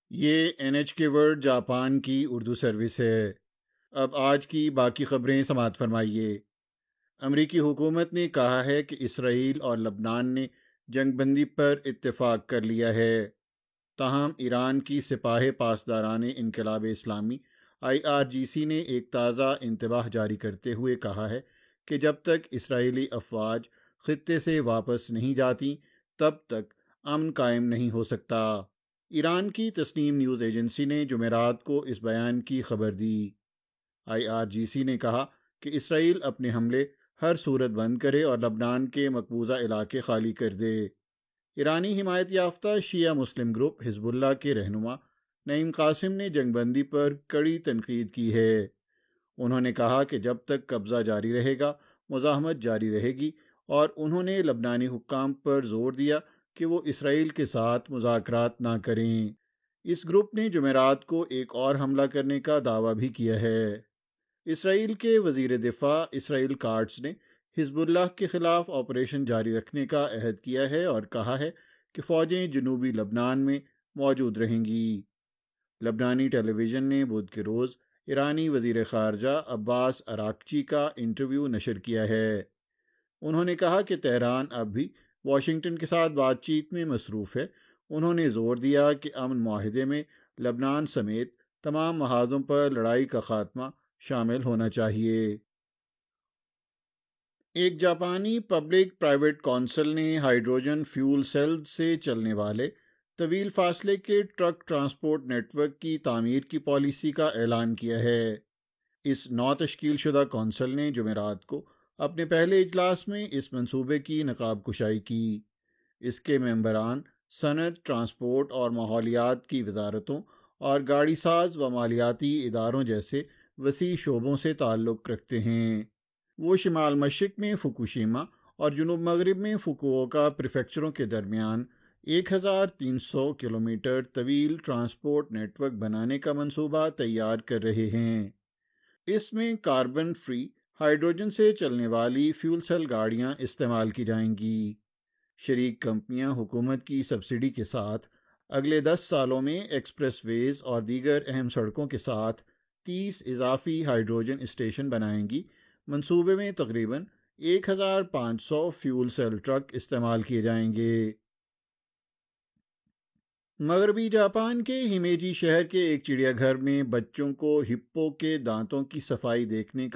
یہ NHK world Japan کی Urdu service ہے۔ اب آج کی باقی خبریں سماعت فرمائیے۔ امریکی حکومت نے کہا ہے کہ اسرائیل اور لبنان نے جنگ بندی پر اتفاق کر لیا ہے، تاہم ایران کی سپاہ پاسداران انقلاب اسلامی IRGC نے ایک تازہ انتباہ جاری کرتے ہوئے کہا ہے کہ جب تک اسرائیلی افواج خطے سے واپس نہیں جاتی تب تک امن قائم نہیں ہو سکتا۔ ایران کی تسنیم نیوز ایجنسی نے جمعرات کو اس بیان کی خبر دی۔ IRGC نے کہا کہ اسرائیل اپنے حملے ہر صورت بند کرے اور لبنان کے مقبوضہ علاقے خالی کر دے۔ ایرانی حمایت یافتہ شیعہ مسلم گروپ حزب اللہ کے رہنما نعیم قاسم نے جنگ بندی پر کڑی تنقید کی ہے۔ انہوں نے کہا کہ جب تک قبضہ جاری رہے گا مزاحمت جاری رہے گی، اور انہوں نے لبنانی حکام پر زور دیا کہ وہ اسرائیل کے ساتھ مذاکرات نہ کریں۔ اس گروپ نے جمعرات کو ایک اور حملہ کرنے کا دعویٰ بھی کیا ہے۔ اسرائیل کے وزیر دفاع اسرائیل کاٹز نے حزب اللہ کے خلاف آپریشن جاری رکھنے کا عہد کیا ہے اور کہا ہے کہ فوجیں جنوبی لبنان میں موجود رہیں گی۔ لبنانی ٹیلی ویژن نے بدھ کے روز ایرانی وزیر خارجہ عباس اراغچی کا انٹرویو نشر کیا ہے۔ انہوں نے کہا کہ تہران اب بھی واشنگٹن کے ساتھ بات چیت میں مصروف ہے۔ انہوں نے زور دیا کہ امن معاہدے میں لبنان سمیت تمام محاذوں پر لڑائی کا خاتمہ شامل ہونا چاہیے۔ ایک جاپانی پبلک پرائیویٹ کونسل نے ہائیڈروجن فیول سیل سے چلنے والے طویل فاصلے کے ٹرک ٹرانسپورٹ نیٹ ورک کی تعمیر کی پالیسی کا اعلان کیا ہے۔ اس نو تشکیل شدہ کونسل نے جمعرات کو اپنے پہلے اجلاس میں اس منصوبے کی نقاب کشائی کی۔ اس کے ممبران صنعت، ٹرانسپورٹ اور ماحولیات کی وزارتوں اور گاڑی ساز و مالیاتی اداروں جیسے وسیع شعبوں سے تعلق رکھتے ہیں۔ وہ شمال مشرق میں فکوشیما اور جنوب مغرب میں فکووکا پریفیکچروں کے درمیان 1300 کلومیٹر طویل ٹرانسپورٹ نیٹ ورک بنانے کا منصوبہ تیار کر رہے ہیں۔ اس میں کاربن فری ہائیڈروجن سے چلنے والی فیول سیل گاڑیاں استعمال کی جائیں گی۔ شریک کمپنیاں حکومت کی سبسڈی کے ساتھ اگلے 10 سالوں میں ایکسپریس ویز اور دیگر اہم سڑکوں کے ساتھ 30 اضافی ہائیڈروجن اسٹیشن بنائیں گی۔ منصوبے میں تقریباً 1500 فیول سیل ٹرک استعمال کیے جائیں گے۔ مغربی جاپان کے ہمیجی شہر کے ایک چڑیا گھر میں بچوں کو ہپو کے دانتوں کی صفائی دیکھنے کا